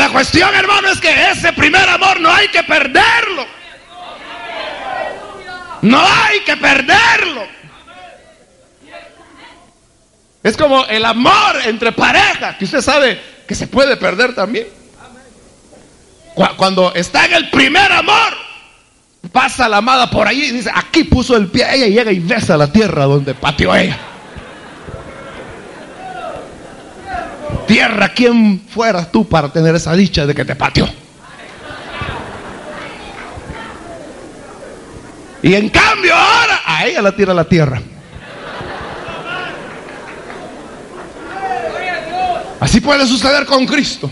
La cuestión, hermano, es que ese primer amor no hay que perderlo. No hay que perderlo. Es como el amor entre pareja, que usted sabe que se puede perder también. Cuando está en el primer amor, pasa la amada por ahí y dice, aquí puso el pie, ella llega y besa la tierra donde pateó ella. Tierra, ¿quién fueras tú para tener esa dicha de que te pateó? Y en cambio ahora a ella la tira la tierra. Así puede suceder con Cristo.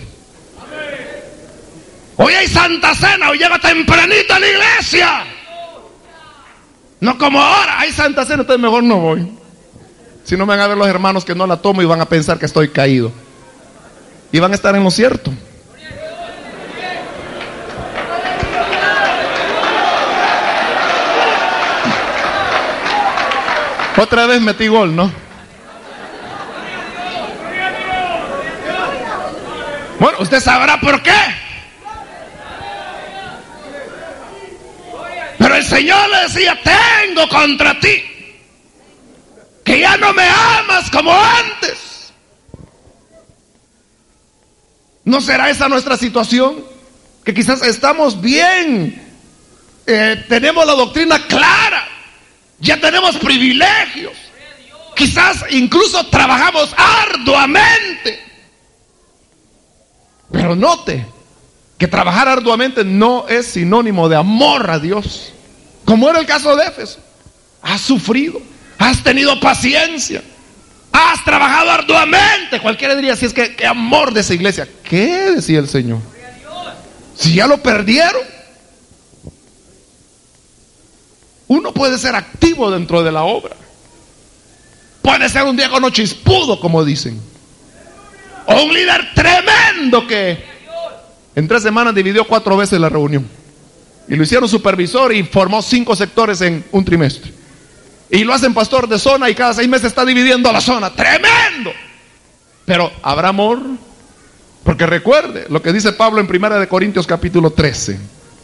Hoy hay Santa Cena, hoy llega tempranito a la iglesia. No como ahora, hay Santa Cena, entonces mejor no voy. Si no me van a ver los hermanos que no la tomo y van a pensar que estoy caído. Y van a estar en lo cierto. Otra vez metí gol, ¿no? Bueno, usted sabrá por qué. Pero el Señor le decía, tengo contra ti que ya no me amas como antes. ¿No será esa nuestra situación? Que quizás estamos bien, tenemos la doctrina clara, ya tenemos privilegios, quizás incluso trabajamos arduamente. Pero note que trabajar arduamente no es sinónimo de amor a Dios, como era el caso de Éfeso. Has sufrido, has tenido paciencia, has trabajado arduamente. Cualquiera diría, si es que qué amor de esa iglesia. ¿Qué decía el Señor? Si ya lo perdieron. Uno puede ser activo dentro de la obra, puede ser un diácono chispudo, como dicen, o un líder tremendo que en 3 semanas dividió 4 veces la reunión y lo hicieron supervisor y formó 5 sectores en un trimestre, y lo hacen pastor de zona y cada 6 meses está dividiendo la zona. Tremendo. Pero ¿habrá amor? Porque recuerde lo que dice Pablo en 1 Corintios capítulo 13.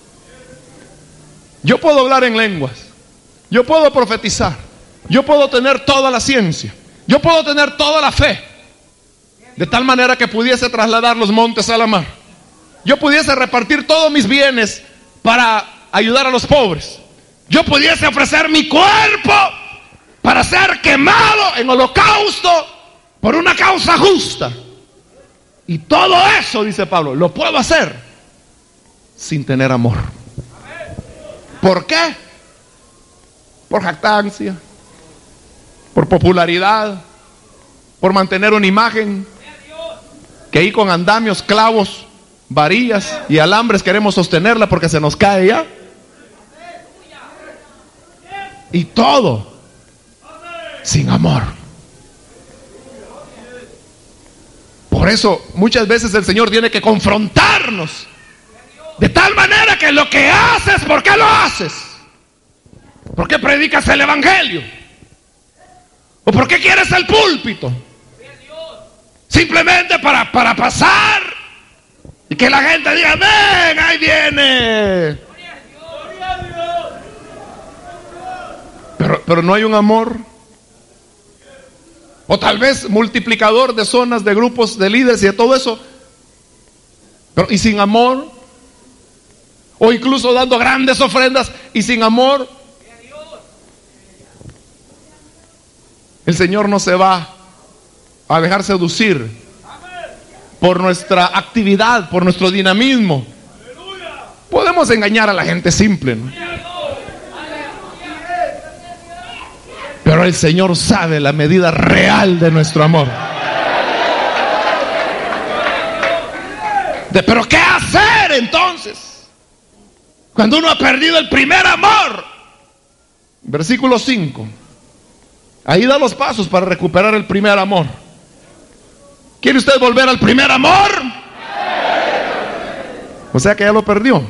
Yo puedo hablar en lenguas, yo puedo profetizar, yo puedo tener toda la ciencia, yo puedo tener toda la fe, de tal manera que pudiese trasladar los montes a la mar, yo pudiese repartir todos mis bienes para ayudar a los pobres, yo pudiese ofrecer mi cuerpo para ser quemado en holocausto por una causa justa. Y todo eso, dice Pablo, lo puedo hacer sin tener amor. ¿Por qué? Por jactancia, por popularidad, por mantener una imagen, que ahí con andamios, clavos, varillas y alambres queremos sostenerla porque se nos cae ya. Y todo sin amor. Por eso muchas veces el Señor tiene que confrontarnos, de tal manera que lo que haces, ¿por qué lo haces? ¿Por qué predicas el evangelio? ¿O por qué quieres el púlpito? Simplemente para pasar y que la gente diga, ven, ahí viene. Pero no hay un amor. O tal vez multiplicador de zonas, de grupos, de líderes y de todo eso, pero y sin amor. O incluso dando grandes ofrendas y sin amor. El Señor no se va a dejar seducir por nuestra actividad, por nuestro dinamismo. Podemos engañar a la gente simple, ¿no? Pero el Señor sabe la medida real de nuestro amor. Pero ¿qué hacer entonces cuando uno ha perdido el primer amor? Versículo 5. Ahí da los pasos para recuperar el primer amor. ¿Quiere usted volver al primer amor? O sea que ya lo perdió.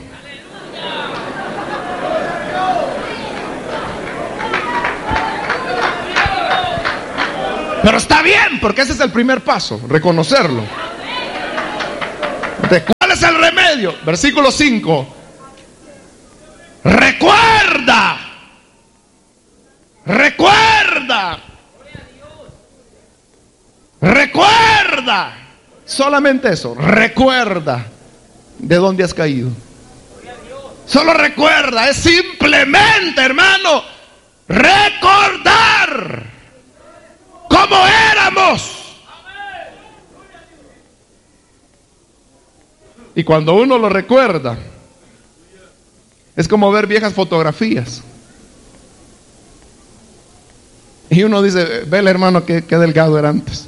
Pero está bien, porque ese es el primer paso, reconocerlo. ¿De cuál ¿Cuál es el remedio? Versículo 5. Recuerda. Recuerda. Recuerda. Solamente eso. Recuerda de dónde has caído. Solo recuerda. Es simplemente, hermano, recordar cómo éramos. Y cuando uno lo recuerda, es como ver viejas fotografías. Y uno dice, ve el hermano qué delgado era antes.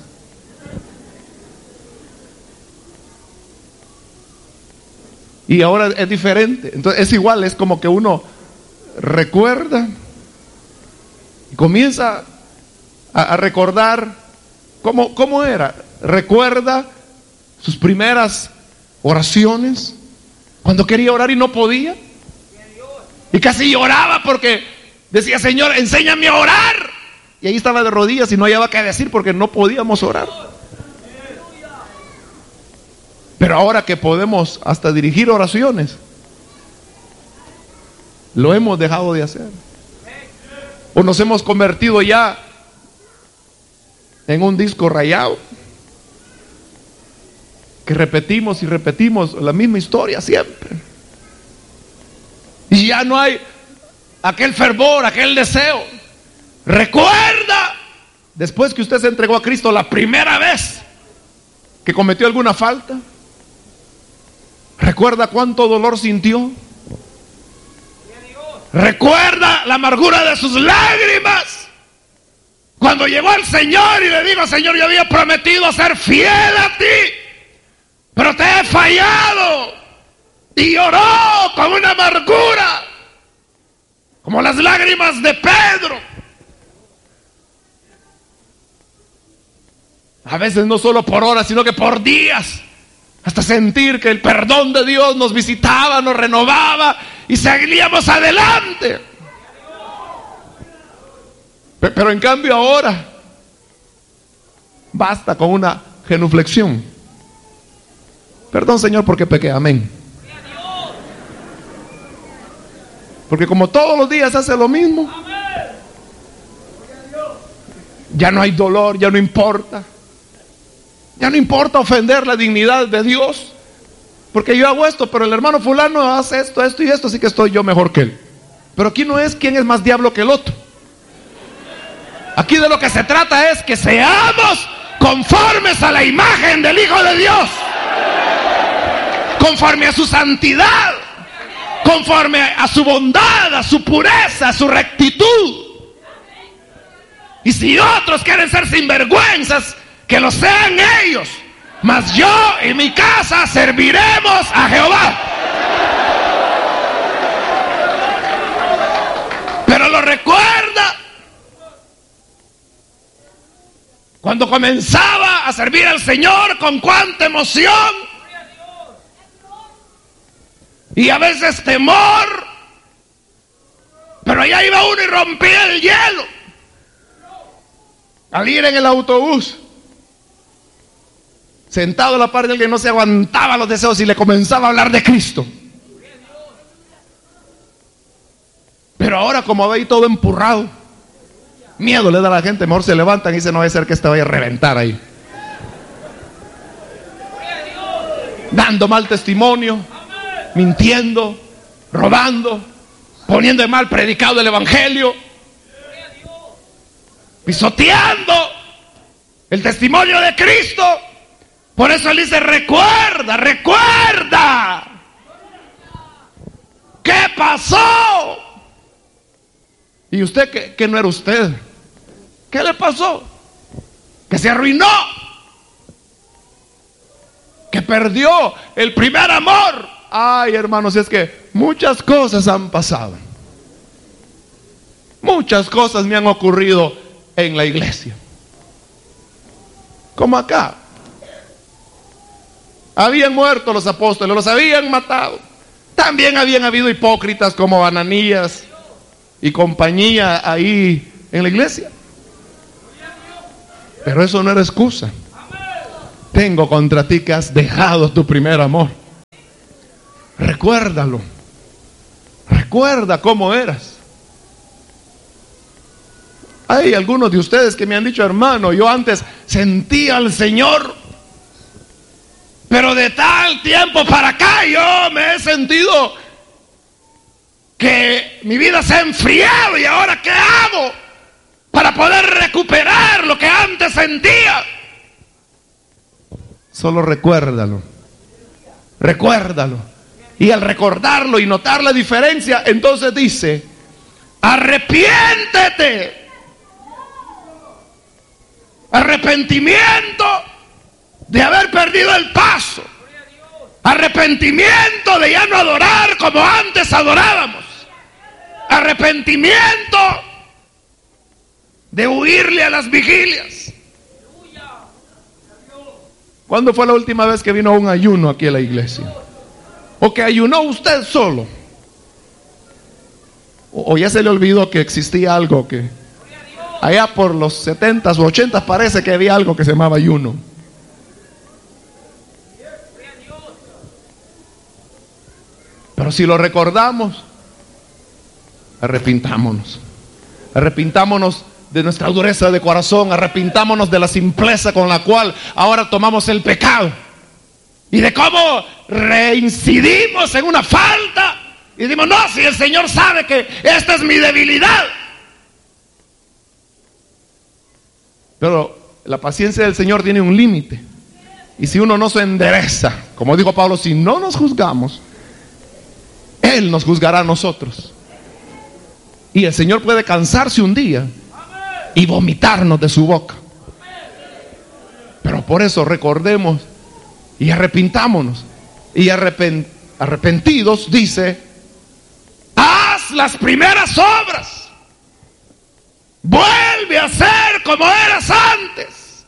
Y ahora es diferente. Entonces es igual, es como que uno recuerda y comienza a recordar cómo era. Recuerda sus primeras oraciones, cuando quería orar y no podía, y casi lloraba porque decía, Señor, enséñame a orar. Y ahí estaba de rodillas y no hallaba qué decir porque no podíamos orar. Pero ahora que podemos hasta dirigir oraciones, lo hemos dejado de hacer. O nos hemos convertido ya en un disco rayado, que repetimos y repetimos la misma historia siempre. Y ya no hay aquel fervor, aquel deseo. Recuerda, después que usted se entregó a Cristo la primera vez que cometió alguna falta, recuerda cuánto dolor sintió. Recuerda la amargura de sus lágrimas cuando llegó al Señor y le dijo, Señor, yo había prometido ser fiel a ti, pero te he fallado. Y lloró con una amargura como las lágrimas de Pedro. A veces no solo por horas, sino que por días, hasta sentir que el perdón de Dios nos visitaba, nos renovaba y seguíamos adelante. Pero en cambio ahora basta con una genuflexión. Perdón, Señor, porque pequé, amén. Porque como todos los días hace lo mismo, ya no hay dolor, ya no importa. Ya no importa ofender la dignidad de Dios, porque yo hago esto, pero el hermano fulano hace esto y esto, así que estoy yo mejor que él. Pero aquí no es quién es más diablo que el otro. Aquí de lo que se trata es que seamos conformes a la imagen del Hijo de Dios, conforme a su santidad, conforme a su bondad, a su pureza, a su rectitud. Y si otros quieren ser sinvergüenzas, que lo sean ellos, mas yo y mi casa serviremos a Jehová. Pero lo recuerda cuando comenzaba a servir al Señor, con cuánta emoción y a veces temor, pero allá iba uno y rompía el hielo. Al ir en el autobús, sentado a la par de alguien, no se aguantaba los deseos y le comenzaba a hablar de Cristo. Pero ahora, como ve ahí todo empurrado, miedo le da a la gente, mejor se levantan y dicen, no va a ser que este vaya a reventar ahí, dando mal testimonio, mintiendo, robando, poniendo de mal predicado el evangelio, pisoteando el testimonio de Cristo. Por eso él dice, recuerda, recuerda. ¿Qué pasó? ¿Y usted que no era usted? ¿Qué le pasó? Que se arruinó, que perdió el primer amor. Ay, hermanos, es que muchas cosas han pasado. Muchas cosas me han ocurrido en la iglesia. Como acá. Habían muerto los apóstoles, los habían matado. También habían habido hipócritas como Ananías y compañía ahí en la iglesia. Pero eso no era excusa. Tengo contra ti que has dejado tu primer amor. Recuérdalo. Recuerda cómo eras. Hay algunos de ustedes que me han dicho: hermano, yo antes sentía al Señor, pero de tal tiempo para acá yo me he sentido que mi vida se ha enfriado. ¿Y ahora qué hago para poder recuperar lo que antes sentía? Solo recuérdalo. Recuérdalo. Y al recordarlo y notar la diferencia, entonces dice: arrepiéntete. Arrepentimiento de haber perdido el paso. Arrepentimiento de ya no adorar como antes adorábamos. Arrepentimiento de huirle a las vigilias. ¿Cuándo fue la última vez que vino un ayuno aquí a la iglesia? ¿O que ayunó usted solo? ¿O ya se le olvidó que existía algo que... allá por los 70s o 80s parece que había algo que se llamaba ayuno? Pero si lo recordamos, arrepintámonos. Arrepintámonos de nuestra dureza de corazón. Arrepintámonos de la simpleza con la cual ahora tomamos el pecado. Y de cómo reincidimos en una falta. Y decimos: no, si el Señor sabe que esta es mi debilidad. Pero la paciencia del Señor tiene un límite. Y si uno no se endereza, como dijo Pablo, si no nos juzgamos, Él nos juzgará a nosotros. Y el Señor puede cansarse un día y vomitarnos de su boca. Pero por eso recordemos y arrepintámonos. Y arrepentidos dice: haz las primeras obras. Vuelve a ser como eras antes.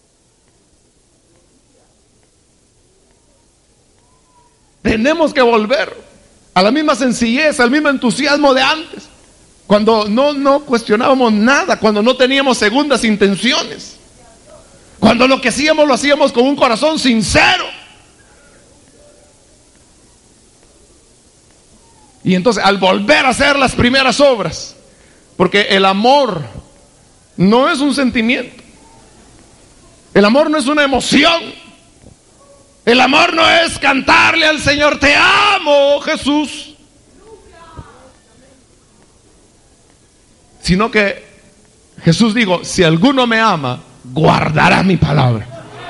Tenemos que volver a la misma sencillez, al mismo entusiasmo de antes. Cuando no cuestionábamos nada, cuando no teníamos segundas intenciones. Cuando lo que hacíamos lo hacíamos con un corazón sincero. Y entonces al volver a hacer las primeras obras, porque el amor no es un sentimiento. El amor no es una emoción. El amor no es cantarle al Señor: te amo, Jesús. Sino que Jesús dijo: si alguno me ama, guardará mi palabra.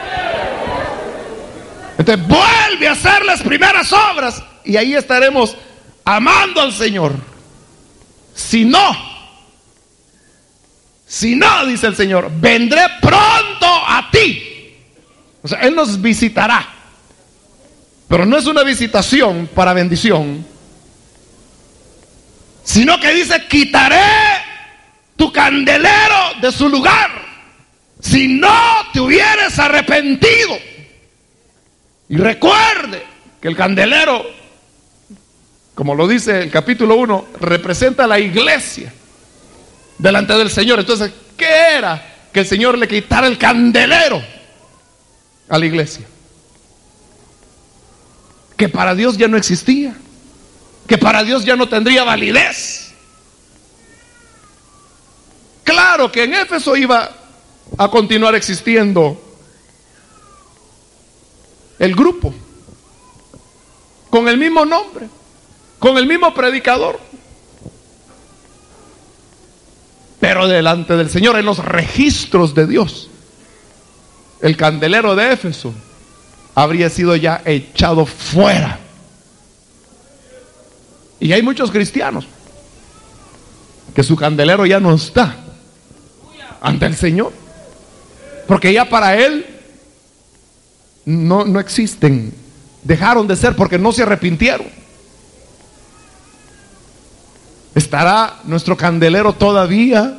Entonces vuelve a hacer las primeras obras y ahí estaremos amando al Señor. Si no, dice el Señor, vendré pronto a ti. O sea, Él nos visitará. Pero no es una visitación para bendición, sino que dice: quitaré tu candelero de su lugar si no te hubieres arrepentido. Y recuerde que el candelero, como lo dice el capítulo 1, representa a la iglesia delante del Señor. Entonces, ¿qué era? Que el Señor le quitara el candelero a la iglesia, que para Dios ya no existía, que para Dios ya no tendría validez. Claro que en Éfeso iba a continuar existiendo el grupo, con el mismo nombre, con el mismo predicador, pero delante del Señor, en los registros de Dios, el candelero de Éfeso habría sido ya echado fuera. Y hay muchos cristianos que su candelero ya no está ante el Señor, porque ya para Él no existen, dejaron de ser porque no se arrepintieron. ¿Estará nuestro candelero todavía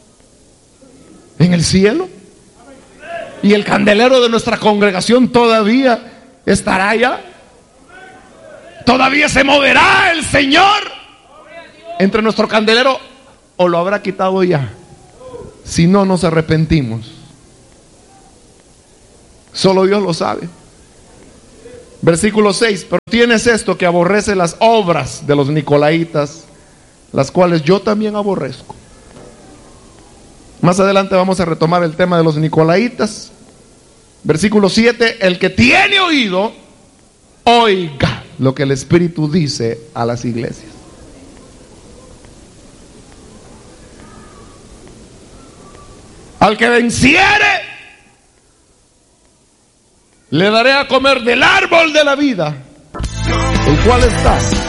en el cielo? ¿Y el candelero de nuestra congregación todavía estará allá? ¿Todavía se moverá el Señor entre nuestro candelero o lo habrá quitado ya? Si no nos arrepentimos. Solo Dios lo sabe. Versículo 6, pero tienes esto, que aborrece las obras de los nicolaítas, las cuales yo también aborrezco. Más adelante vamos a retomar el tema de los nicolaítas. Versículo 7, el que tiene oído, oiga lo que el Espíritu dice a las iglesias. Al que venciere, le daré a comer del árbol de la vida, el cual está